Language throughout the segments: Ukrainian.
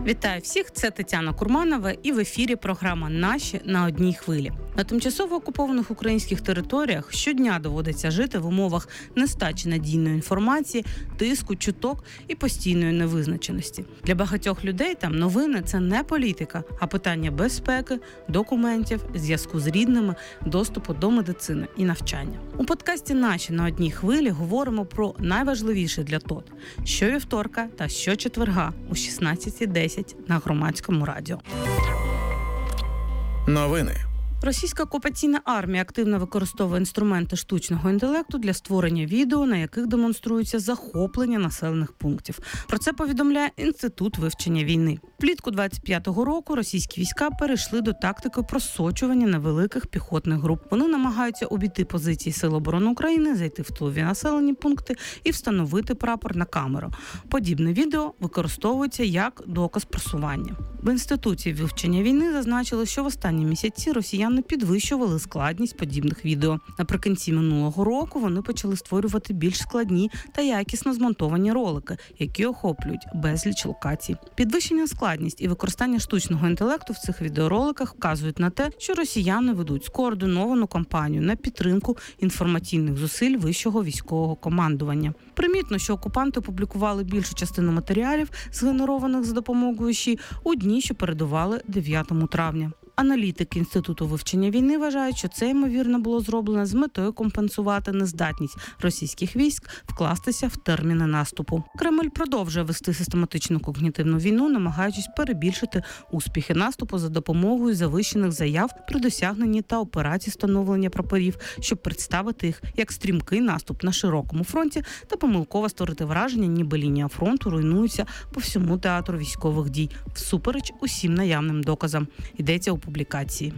Вітаю всіх, це Тетяна Курманова і в ефірі програма «Наші на одній хвилі». На тимчасово окупованих українських територіях щодня доводиться жити в умовах нестачі надійної інформації, тиску, чуток і постійної невизначеності. Для багатьох людей там новини – це не політика, а питання безпеки, документів, зв'язку з рідними, доступу до медицини і навчання. У подкасті «Наші на одній хвилі» говоримо про найважливіше для ТОТ – щовівторка та щочетверга о 16:10 на Громадському радіо. Новини. Російська окупаційна армія активно використовує інструменти штучного інтелекту для створення відео, на яких демонструється захоплення населених пунктів. Про це повідомляє Інститут вивчення війни. Влітку 25-го року російські війська перейшли до тактики просочування невеликих піхотних груп. Вони намагаються обійти позиції Сил оборони України, зайти в тилові населені пункти і встановити прапор на камеру. Подібне відео використовується як доказ просування. В Інституті вивчення війни зазначили, що в останні місяці росіяни підвищували складність подібних відео. Наприкінці минулого року вони почали створювати більш складні та якісно змонтовані ролики, які охоплюють безліч локацій. Підвищення складність і використання штучного інтелекту в цих відеороликах вказують на те, що росіяни ведуть скоординовану кампанію на підтримку інформаційних зусиль вищого військового командування. Примітно, що окупанти опублікували більшу частину матеріалів, згенерованих за допомогою ЩІ, у дні, що передували 9 травня. Аналітики Інституту вивчення війни вважають, що це, ймовірно, було зроблено з метою компенсувати нездатність російських військ вкластися в терміни наступу. Кремль продовжує вести систематичну когнітивну війну, намагаючись перебільшити успіхи наступу за допомогою завищених заяв при досягненні та операції встановлення прапорів, щоб представити їх як стрімкий наступ на широкому фронті та помилково створити враження, ніби лінія фронту руйнується по всьому театру військових дій, всупереч усім наявним доказам. Йдеться у публікації.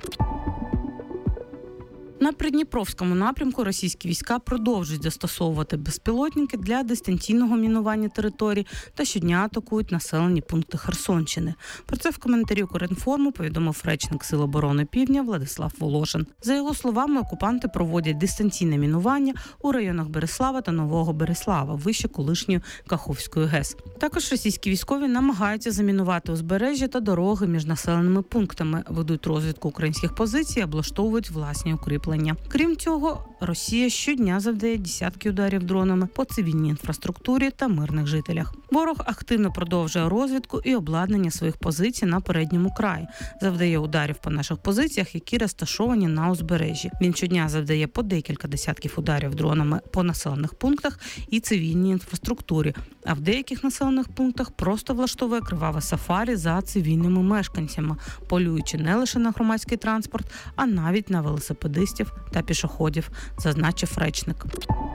На Придніпровському напрямку російські війська продовжують застосовувати безпілотники для дистанційного мінування територій та щодня атакують населені пункти Херсонщини. Про це в коментарі Укрінформу повідомив речник Сил оборони Півдня Владислав Волошин. За його словами, окупанти проводять дистанційне мінування у районах Береслава та Нового Береслава, вище колишньої Каховської ГЕС. Також російські військові намагаються замінувати узбережжя та дороги між населеними пунктами, ведуть розвідку українських позицій і облаштовують власні укріплення. Крім цього, Росія щодня завдає десятки ударів дронами по цивільній інфраструктурі та мирних жителях. Ворог активно продовжує розвідку і обладнання своїх позицій на передньому краї. Завдає ударів по наших позиціях, які розташовані на узбережжі. Він щодня завдає по декілька десятків ударів дронами по населених пунктах і цивільній інфраструктурі, а в деяких населених пунктах просто влаштовує криваве сафарі за цивільними мешканцями, полюючи не лише на громадський транспорт, а навіть на велосипедистів та пішоходів, зазначив речник.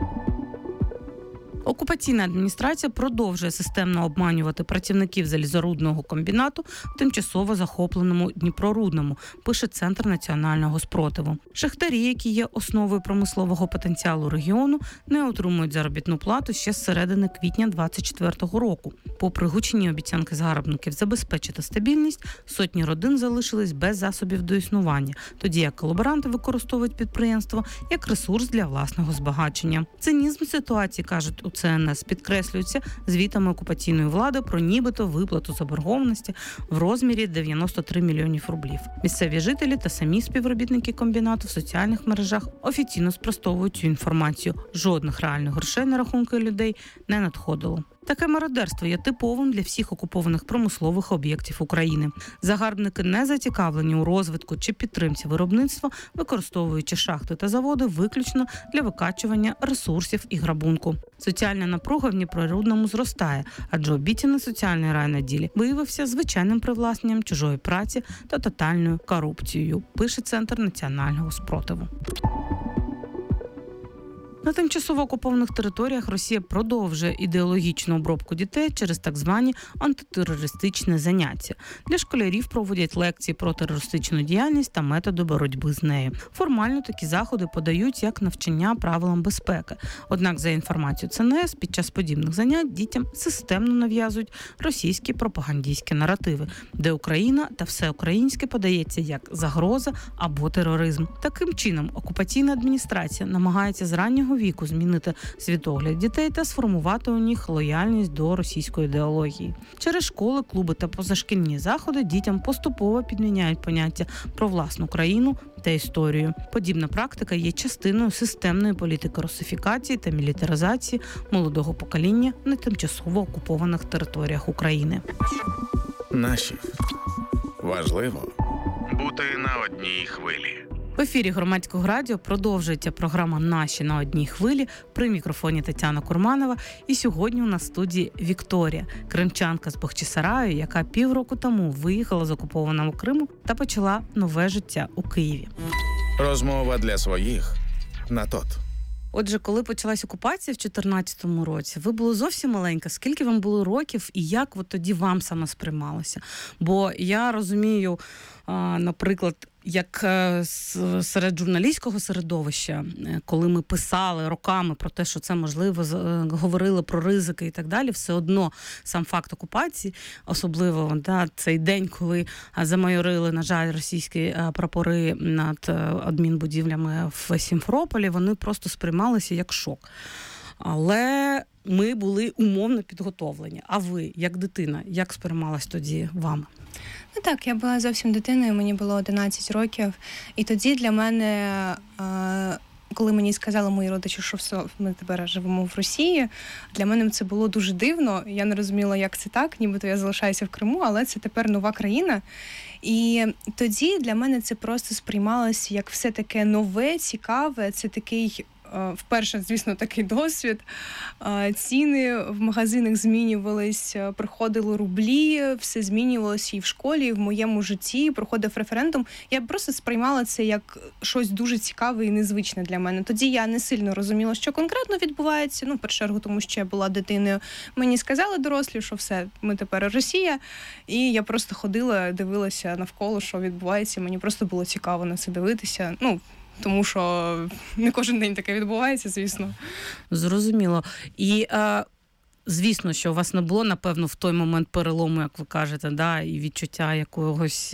Окупаційна адміністрація продовжує системно обманювати працівників залізорудного комбінату в тимчасово захопленому Дніпрорудному, пише Центр національного спротиву. Шахтарі, які є основою промислового потенціалу регіону, не отримують заробітну плату ще з середини квітня 2024 року. Попри гучні обіцянки загарбників забезпечити стабільність, сотні родин залишились без засобів до існування, тоді як колаборанти використовують підприємство як ресурс для власного збагачення. Цинізм ситуації, кажуть у ЦНС, підкреслюється звітами окупаційної влади про нібито виплату заборгованості в розмірі 93 мільйонів рублів. Місцеві жителі та самі співробітники комбінату в соціальних мережах офіційно спростовують цю інформацію. Жодних реальних грошей на рахунки людей не надходило. Таке мародерство є типовим для всіх окупованих промислових об'єктів України. Загарбники не зацікавлені у розвитку чи підтримці виробництва, використовуючи шахти та заводи виключно для викачування ресурсів і грабунку. Соціальна напруга в Дніпрорудному зростає, адже обіцяний соціальний рай на ділі виявився звичайним привласненням чужої праці та тотальною корупцією, пише Центр національного спротиву. На тимчасово окупованих територіях Росія продовжує ідеологічну обробку дітей через так звані антитерористичні заняття. Для школярів проводять лекції про терористичну діяльність та методи боротьби з нею. Формально такі заходи подають як навчання правилам безпеки. Однак, за інформацією ЦНС, під час подібних занять дітям системно нав'язують російські пропагандистські наративи, де Україна та все українське подається як загроза або тероризм. Таким чином, окупаційна адміністрація намагається з раннього віку змінити світогляд дітей та сформувати у них лояльність до російської ідеології. Через школи, клуби та позашкільні заходи дітям поступово підміняють поняття про власну країну та історію. Подібна практика є частиною системної політики русифікації та мілітаризації молодого покоління на тимчасово окупованих територіях України. Наші. Важливо бути на одній хвилі. В ефірі Громадського радіо продовжується програма «Наші на одній хвилі». При мікрофоні Тетяна Курманова. І сьогодні у нас в студії Вікторія, кримчанка з Бахчисараю, яка півроку тому виїхала з окупованого Криму та почала нове життя у Києві. Розмова для своїх на ТОТ. Отже, коли почалась окупація в 2014 році, ви були зовсім маленька. Скільки вам було років і як тоді вам саме сприймалося? Бо я розумію, наприклад, як серед журналістського середовища, коли ми писали роками про те, що це можливо, говорили про ризики і так далі, все одно сам факт окупації, особливо цей день, коли замайорили, на жаль, російські прапори над адмінбудівлями в Сімферополі, вони просто сприймалися як шок. Але ми були умовно підготовлені. А ви, як дитина, як сприймалась тоді вами? Ну так, я була зовсім дитиною, мені було 11 років. І тоді для мене, коли мені сказали мої родичі, що все, ми тепер живемо в Росії, для мене це було дуже дивно. Я не розуміла, як це так, нібито я залишаюся в Криму, але це тепер нова країна. І тоді для мене це просто сприймалося як все таке нове, цікаве, це такий... Вперше, звісно, такий досвід. Ціни в магазинах змінювались, приходили рублі, все змінювалося і в школі, і в моєму житті, проходив референдум. Я просто сприймала це як щось дуже цікаве і незвичне для мене. Тоді я не сильно розуміла, що конкретно відбувається. В першу чергу, тому що я була дитиною. Мені сказали дорослі, що все, ми тепер Росія. І я просто ходила, дивилася навколо, що відбувається. Мені просто було цікаво на це дивитися. Тому що не кожен день таке відбувається, звісно. Зрозуміло. І, звісно, що у вас не було, напевно, в той момент перелому, як ви кажете, і відчуття якогось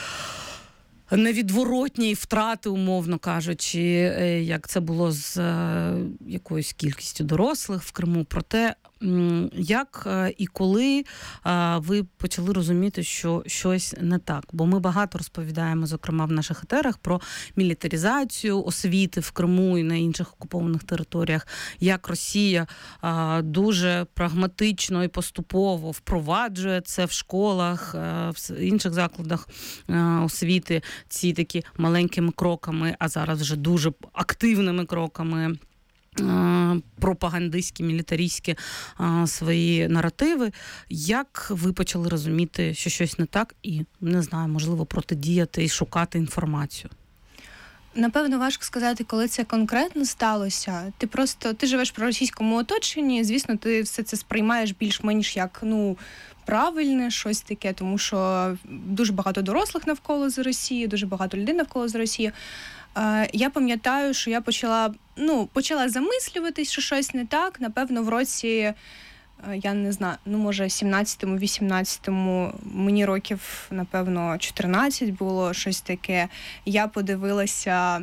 невідворотньої втрати, умовно кажучи, як це було з якоюсь кількістю дорослих в Криму. Проте, як і коли ви почали розуміти, що щось не так? Бо ми багато розповідаємо, зокрема в наших етерах, про мілітаризацію освіти в Криму і на інших окупованих територіях, як Росія дуже прагматично і поступово впроваджує це в школах, в інших закладах освіти, ці такі маленькими кроками, а зараз вже дуже активними кроками, пропагандистські, мілітаристські свої наративи. Як ви почали розуміти, що щось не так і, не знаю, можливо, протидіяти і шукати інформацію? Напевно, важко сказати, коли це конкретно сталося. Ти живеш в проросійському оточенні, звісно, ти все це сприймаєш більш-менш як, правильне, щось таке, тому що дуже багато дорослих навколо з Росії, дуже багато людей навколо з Росії. Я пам'ятаю, що я почала замислюватись, що щось не так. Напевно, в році, я не знаю, може 17-му, 18-му, мені років, напевно, 14 було, щось таке. Я подивилася,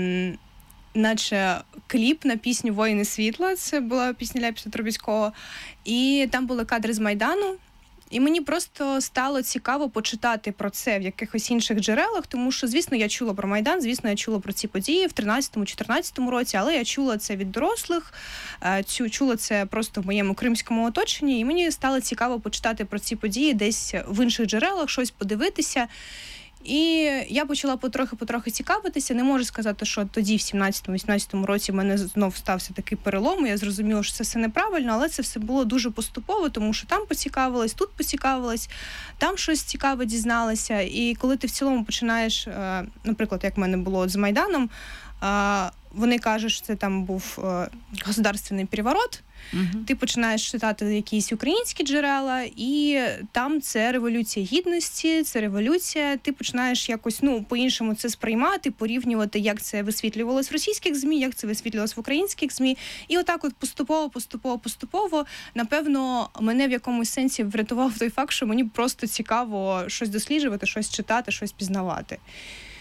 наче кліп на пісню «Воїни світла», це була пісня Ляпіса Трубецького, і там були кадри з Майдану. І мені просто стало цікаво почитати про це в якихось інших джерелах, тому що, звісно, я чула про Майдан, звісно, я чула про ці події в 13-14 році, але я чула це від дорослих, чула це просто в моєму кримському оточенні, і мені стало цікаво почитати про ці події десь в інших джерелах, щось подивитися. І я почала потрохи цікавитися. Не можу сказати, що тоді, в 17-18 році, в мене знов стався такий перелом. Я зрозуміла, що це все неправильно, але це все було дуже поступово, тому що там поцікавилась, тут поцікавилась, там щось цікаве дізналася. І коли ти в цілому починаєш, наприклад, як в мене було з Майданом, вони кажуть, що це там був государственний переворот. Ти починаєш читати якісь українські джерела, і там це революція гідності, це революція. Ти починаєш якось по-іншому це сприймати, порівнювати, як це висвітлювалось в російських ЗМІ, як це висвітлювалось в українських ЗМІ. І отак поступово, напевно, мене в якомусь сенсі врятував той факт, що мені просто цікаво щось досліджувати, щось читати, щось пізнавати.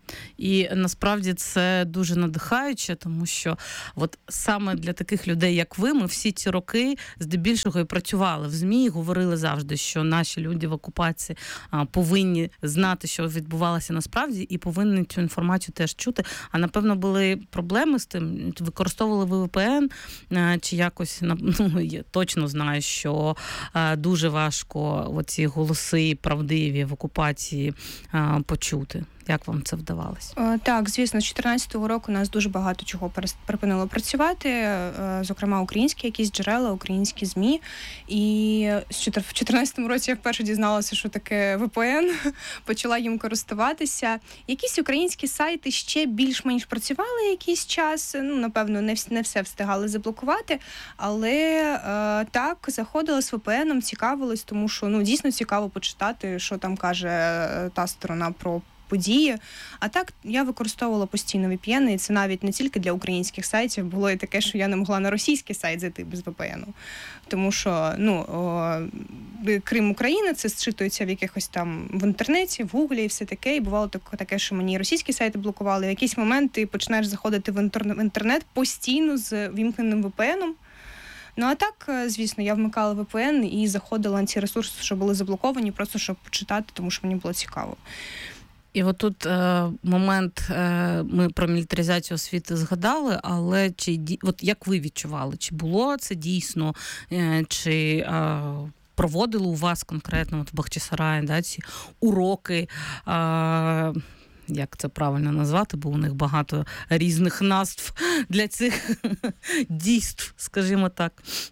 І насправді це дуже надихаюче, тому що от саме для таких людей, як ви, ми всі ці роки здебільшого і працювали в ЗМІ, і говорили завжди, що наші люди в окупації повинні знати, що відбувалося насправді, і повинні цю інформацію теж чути. А напевно були проблеми з тим? Використовували ви VPN чи якось, я точно знаю, що дуже важко оці голоси правдиві в окупації почути. Як вам це вдавалося? Так, звісно, з 2014 року у нас дуже багато чого припинило працювати, зокрема українські якісь джерела, українські ЗМІ. І в 2014 році я вперше дізналася, що таке VPN, почала їм користуватися. Якісь українські сайти ще більш-менш працювали якийсь час, напевно, не все встигали заблокувати, але так, заходила з VPN, цікавилась, тому що дійсно цікаво почитати, що там каже та сторона про події. А так, я використовувала постійно VPN, і це навіть не тільки для українських сайтів. Було і таке, що я не могла на російський сайт зайти без VPN. Тому що, Крим Україна, це зчитується в якихось там в інтернеті, в Гуглі і все таке. І бувало таке, що мені російські сайти блокували. В якийсь момент ти починаєш заходити в інтернет постійно з вімкненим VPN-ом. А так, звісно, я вмикала VPN і заходила на ці ресурси, що були заблоковані, просто щоб почитати, тому що мені було цікаво. І отут момент, ми про мілітаризацію освіти згадали, але як ви відчували, чи було це дійсно, чи проводили у вас конкретно в Бахчисараї ці уроки, як це правильно назвати, бо у них багато різних назв для цих дійств, скажімо так.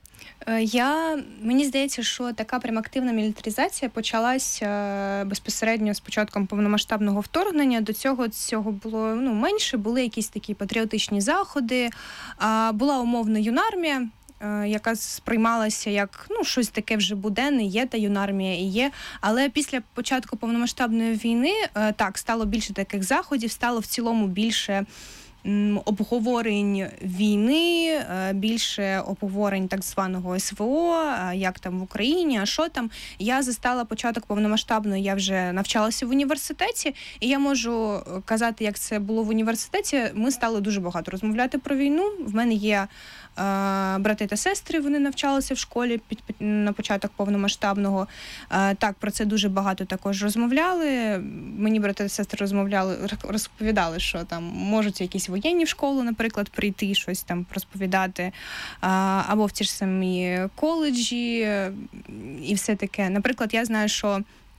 Мені здається, що така прям активна мілітаризація почалась безпосередньо з початком повномасштабного вторгнення. До цього було менше, були якісь такі патріотичні заходи, була умовно юнармія, яка сприймалася як щось таке вже буденне, є та юнармія і є. Але після початку повномасштабної війни так, стало більше таких заходів, стало в цілому більше обговорень війни, більше обговорень так званого СВО, як там в Україні, а що там. Я застала початок повномасштабної, я вже навчалася в університеті, і я можу казати, як це було в університеті. Ми стали дуже багато розмовляти про війну. В мене є брати та сестри, вони навчалися в школі на початок повномасштабного. Так, про це дуже багато також розмовляли. Мені брати та сестри розповідали, що там можуть якісь воєнні в школу, наприклад, прийти, щось там розповідати, або в ті ж самі коледжі і все таке. Наприклад, я знаю, що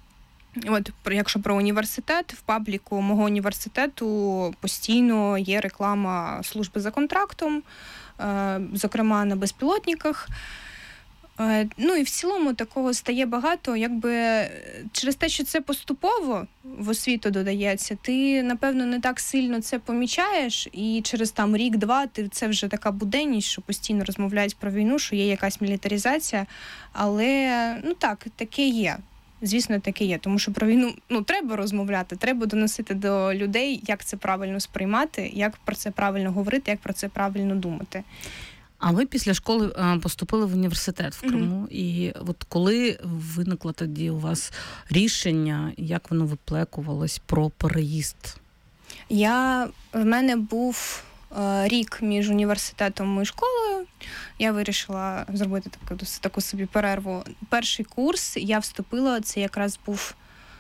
якщо про університет, в пабліку мого університету постійно є реклама служби за контрактом, зокрема на безпілотниках. І в цілому такого стає багато, через те, що це поступово в освіту додається, ти, напевно, не так сильно це помічаєш, і через рік-два це вже така буденність, що постійно розмовляють про війну, що є якась мілітаризація, але, таке є. Звісно, таке є, тому що про війну треба розмовляти, треба доносити до людей, як це правильно сприймати, як про це правильно говорити, як про це правильно думати. А ви після школи поступили в університет в Криму. І коли виникло тоді у вас рішення, як воно виплекувалось про переїзд? В мене був рік між університетом і школою. Я вирішила зробити таку собі перерву. Перший курс я вступила, це якраз був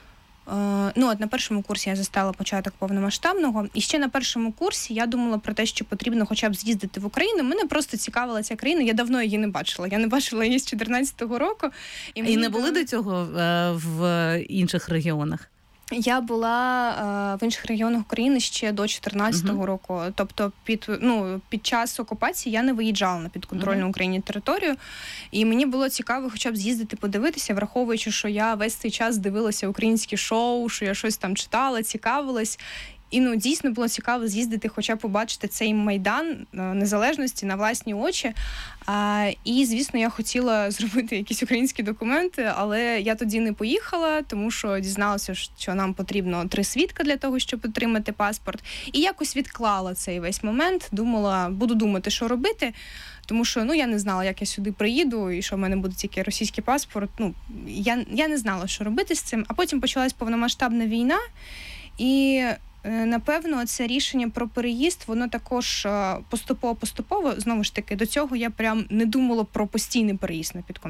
на першому курсі я застала початок повномасштабного. І ще на першому курсі я думала про те, що потрібно хоча б з'їздити в Україну. Мене просто цікавила ця країна. Я давно її не бачила. Я не бачила її з 2014 року. І не були до цього в інших регіонах? Я була в інших регіонах України ще до 2014 року. Тобто під час окупації я не виїжджала на підконтрольну Україні територію. І мені було цікаво хоча б з'їздити, подивитися, враховуючи, що я весь цей час дивилася українські шоу, що я щось там читала, цікавилась. І дійсно було цікаво з'їздити, хоча б побачити цей Майдан Незалежності на власні очі. І, звісно, я хотіла зробити якісь українські документи, але я тоді не поїхала, тому що дізналася, що нам потрібно 3 свідка для того, щоб отримати паспорт. І якось відклала цей весь момент, буду думати, що робити. Тому що я не знала, як я сюди приїду, і що в мене буде тільки російський паспорт. Я не знала, що робити з цим. А потім почалась повномасштабна війна, і Напевно, це рішення про переїзд, воно також поступово. Знову ж таки, до цього я прям не думала про постійний переїзд на підконтрольну.